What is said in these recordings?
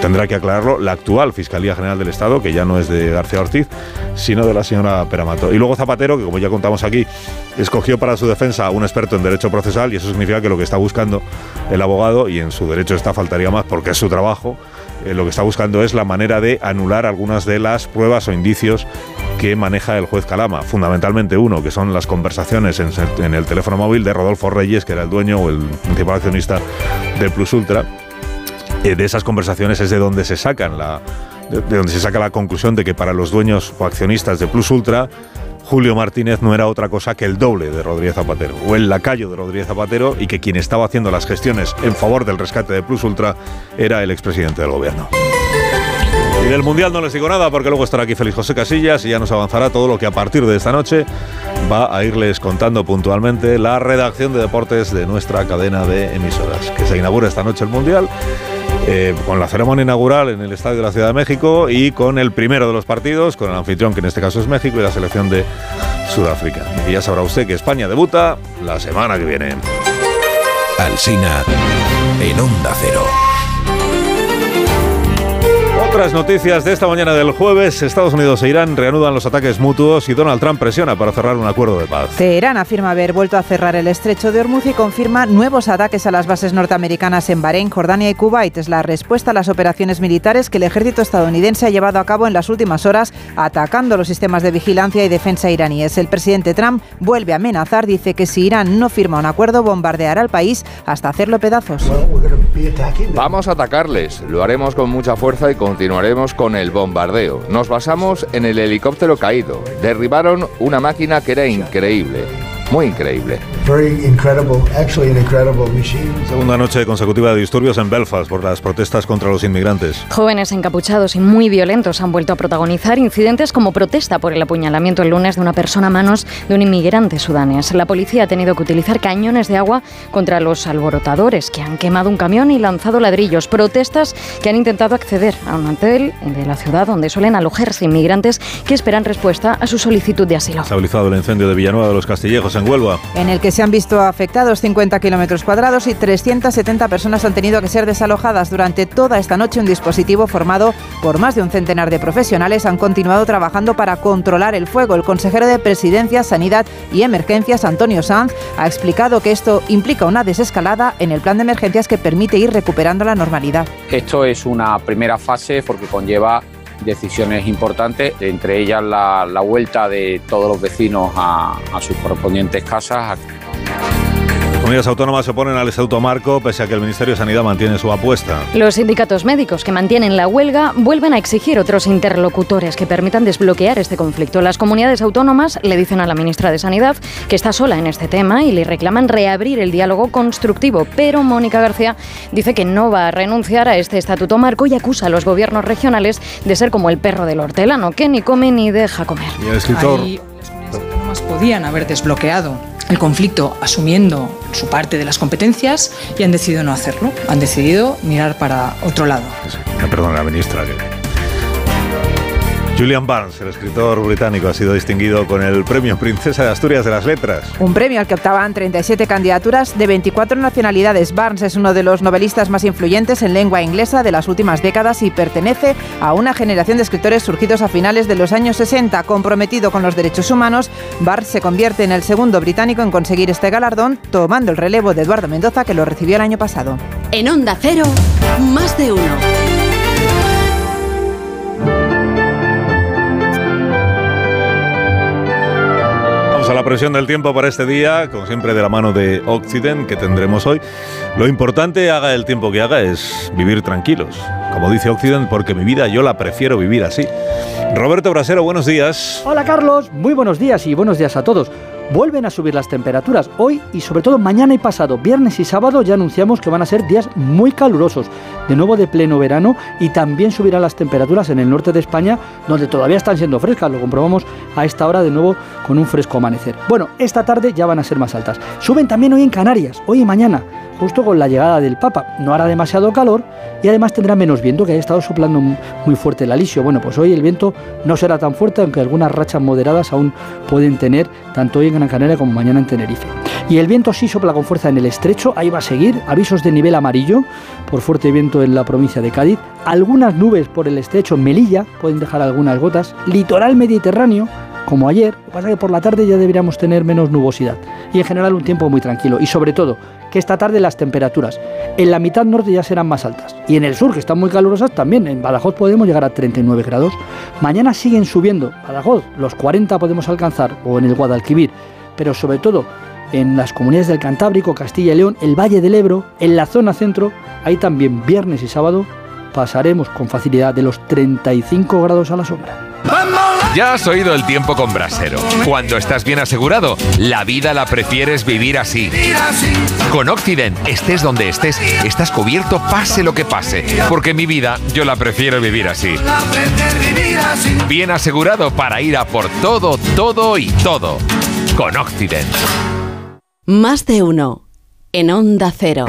tendrá que aclararlo la actual Fiscalía General del Estado, que ya no es de García Ortiz, sino de la señora Pera-Mato. Y luego Zapatero, que como ya contamos aquí, escogió para su defensa a un experto en derecho procesal, y eso significa que lo que está buscando el abogado, y en su derecho faltaría más porque es su trabajo, lo que está buscando es la manera de anular algunas de las pruebas o indicios que maneja el juez Calama. Fundamentalmente uno, que son las conversaciones en el teléfono móvil de Rodolfo Reyes, que era el dueño o el principal accionista del Plus Ultra. De esas conversaciones es de donde se saca la conclusión de que para los dueños o accionistas de Plus Ultra, Julio Martínez no era otra cosa que el doble de Rodríguez Zapatero, o el lacayo de Rodríguez Zapatero, y que quien estaba haciendo las gestiones en favor del rescate de Plus Ultra era el expresidente del gobierno. Y del Mundial no les digo nada, porque luego estará aquí Félix José Casillas y ya nos avanzará todo lo que a partir de esta noche va a irles contando puntualmente la redacción de deportes de nuestra cadena de emisoras, que se inaugura esta noche el Mundial, con la ceremonia inaugural en el Estadio de la Ciudad de México y con el primero de los partidos, con el anfitrión, que en este caso es México, y la selección de Sudáfrica. Y ya sabrá usted que España debuta la semana que viene. Alsina en Onda Cero. Otras noticias de esta mañana del jueves: Estados Unidos e Irán reanudan los ataques mutuos y Donald Trump presiona para cerrar un acuerdo de paz. Teherán afirma haber vuelto a cerrar el estrecho de Hormuz y confirma nuevos ataques a las bases norteamericanas en Bahrein, Jordania y Kuwait. Es la respuesta a las operaciones militares que el ejército estadounidense ha llevado a cabo en las últimas horas, atacando los sistemas de vigilancia y defensa iraníes. El presidente Trump vuelve a amenazar, dice que si Irán no firma un acuerdo, bombardeará al país hasta hacerlo pedazos. Vamos a atacarles, lo haremos con mucha fuerza y continuaremos con el bombardeo. Nos basamos en el helicóptero caído. Derribaron una máquina que era increíble, muy increíble. Segunda noche consecutiva de disturbios en Belfast por las protestas contra los inmigrantes. Jóvenes encapuchados y muy violentos han vuelto a protagonizar incidentes como protesta por el apuñalamiento el lunes de una persona a manos de un inmigrante sudanés. La policía ha tenido que utilizar cañones de agua contra los alborotadores, que han quemado un camión y lanzado ladrillos. Protestas que han intentado acceder a un hotel de la ciudad donde suelen alojarse inmigrantes que esperan respuesta a su solicitud de asilo. Estabilizado el incendio de Villanueva de los Castillejos en Huelva, en el que se han visto afectados 50 kilómetros cuadrados y 370 personas han tenido que ser desalojadas. Durante toda esta noche, un dispositivo formado por más de un centenar de profesionales han continuado trabajando para controlar el fuego. El consejero de Presidencia, Sanidad y Emergencias, Antonio Sanz, ha explicado que esto implica una desescalada en el plan de emergencias que permite ir recuperando la normalidad. Esto es una primera fase porque conlleva decisiones importantes, entre ellas la vuelta de todos los vecinos a sus correspondientes casas. Las comunidades autónomas se oponen al Estatuto Marco, pese a que el Ministerio de Sanidad mantiene su apuesta. Los sindicatos médicos que mantienen la huelga vuelven a exigir otros interlocutores que permitan desbloquear este conflicto. Las comunidades autónomas le dicen a la ministra de Sanidad que está sola en este tema y le reclaman reabrir el diálogo constructivo. Pero Mónica García dice que no va a renunciar a este Estatuto Marco y acusa a los gobiernos regionales de ser como el perro del hortelano, que ni come ni deja comer. Y el escritor... Ahí las comunidades autónomas podían haber desbloqueado el conflicto asumiendo su parte de las competencias y han decidido no hacerlo, han decidido mirar para otro lado. Perdón, la ministra. Julian Barnes, el escritor británico, ha sido distinguido con el Premio Princesa de Asturias de las Letras. Un premio al que optaban 37 candidaturas de 24 nacionalidades. Barnes es uno de los novelistas más influyentes en lengua inglesa de las últimas décadas y pertenece a una generación de escritores surgidos a finales de los años 60. Comprometido con los derechos humanos, Barnes se convierte en el segundo británico en conseguir este galardón, tomando el relevo de Eduardo Mendoza, que lo recibió el año pasado. En Onda Cero, más de uno. A la presión del tiempo para este día, como siempre de la mano de Occident, que tendremos hoy. Lo importante, haga el tiempo que haga, es vivir tranquilos. Como dice Occident, porque mi vida yo la prefiero vivir así. Roberto Brasero, buenos días. Hola Carlos, muy buenos días y buenos días a todos. Vuelven a subir las temperaturas hoy y sobre todo mañana y pasado, viernes y sábado ya anunciamos que van a ser días muy calurosos, de nuevo de pleno verano, y también subirán las temperaturas en el norte de España, donde todavía están siendo frescas, lo comprobamos a esta hora de nuevo con un fresco amanecer. Bueno, esta tarde ya van a ser más altas. Suben también hoy en Canarias, hoy y mañana, justo con la llegada del Papa. No hará demasiado calor y además tendrá menos viento, que ha estado soplando muy fuerte el alisio. Bueno, pues hoy el viento no será tan fuerte, aunque algunas rachas moderadas aún pueden tener, tanto hoy en Gran Canaria como mañana en Y el viento sí sopla con fuerza en el estrecho, ahí va a seguir, avisos de nivel amarillo por fuerte viento tanto en la provincia de Cádiz. Algunas nubes por el estrecho Melilla, pueden dejar algunas gotas. Litoral mediterráneo, como ayer, lo que pasa es que por la tarde ya deberíamos tener menos nubosidad. Y en general un tiempo muy tranquilo. Y sobre todo, que esta tarde las temperaturas en la mitad norte ya serán más altas. Y en el sur, que están muy calurosas, también. En Badajoz podemos llegar a 39 grados. Mañana siguen subiendo. Badajoz, los 40 podemos alcanzar, o en el Guadalquivir. Pero sobre todo en las comunidades del Cantábrico, Castilla y León, el Valle del Ebro, en la zona centro, ahí también viernes y sábado pasaremos con facilidad de los 35 grados a la sombra. Ya has oído el tiempo con Brasero. Cuando estás bien asegurado, la vida la prefieres vivir así. Con Occident, estés donde estés, estás cubierto pase lo que pase. Porque mi vida, yo la prefiero vivir así. Bien asegurado para ir a por todo, todo y todo. Con Occident. Más de uno. En Onda Cero.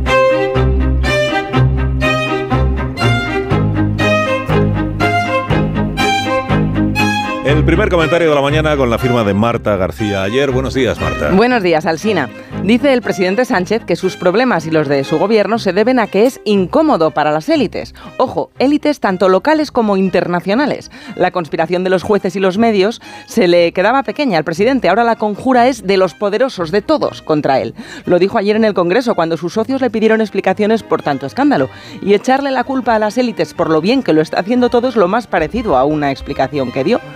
El primer comentario de la mañana con la firma de Marta García Aller. Buenos días, Marta. Buenos días, Alsina. Dice el presidente Sánchez que sus problemas y los de su gobierno se deben a que es incómodo para las élites. Ojo, élites tanto locales como internacionales. La conspiración de los jueces y los medios se le quedaba pequeña al presidente. Ahora la conjura es de los poderosos, de todos, contra él. Lo dijo ayer en el Congreso cuando sus socios le pidieron explicaciones por tanto escándalo. Y echarle la culpa a las élites por lo bien que lo está haciendo todo es lo más parecido a una explicación que dio.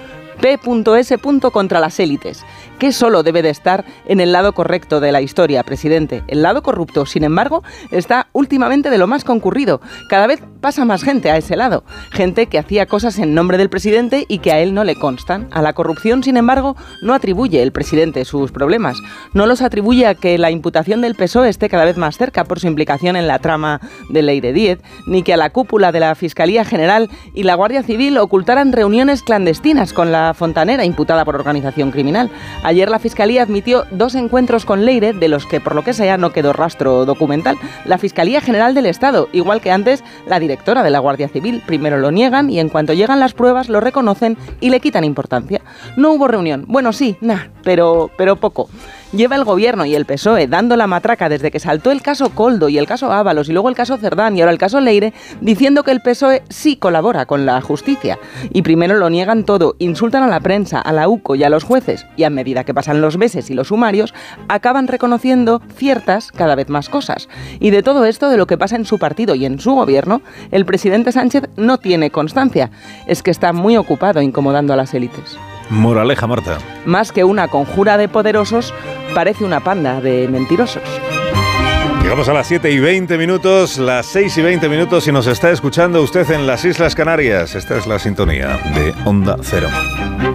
P.S. contra las élites, que solo debe de estar en el lado correcto de la historia, presidente. El lado corrupto, sin embargo, está últimamente de lo más concurrido. Cada vez pasa más gente a ese lado. Gente que hacía cosas en nombre del presidente y que a él no le constan. A la corrupción, sin embargo, no atribuye el presidente sus problemas. No los atribuye a que la imputación del PSOE esté cada vez más cerca por su implicación en la trama de Leire Díez, ni que a la cúpula de la Fiscalía General y la Guardia Civil ocultaran reuniones clandestinas con la fontanera imputada por organización criminal. Ayer la Fiscalía admitió 2 encuentros con Leire, de los que por lo que sea no quedó rastro documental. La Fiscalía General del Estado, igual que antes la directora de la Guardia Civil. Primero lo niegan y en cuanto llegan las pruebas lo reconocen y le quitan importancia. No hubo reunión. Bueno, sí, pero poco. Lleva el gobierno y el PSOE dando la matraca desde que saltó el caso Koldo y el caso Ábalos y luego el caso Cerdán y ahora el caso Leire, diciendo que el PSOE sí colabora con la justicia. Y primero lo niegan todo, insultan a la prensa, a la UCO y a los jueces, y a medida que pasan los meses y los sumarios, acaban reconociendo ciertas, cada vez más cosas. Y de todo esto, de lo que pasa en su partido y en su gobierno, el presidente Sánchez no tiene constancia. Es que está muy ocupado incomodando a las élites. Moraleja, Marta. Más que una conjura de poderosos, parece una panda de mentirosos. Llegamos a las 7:20, las 6:20 si nos está escuchando usted en las Islas Canarias. Esta es la sintonía de Onda Cero.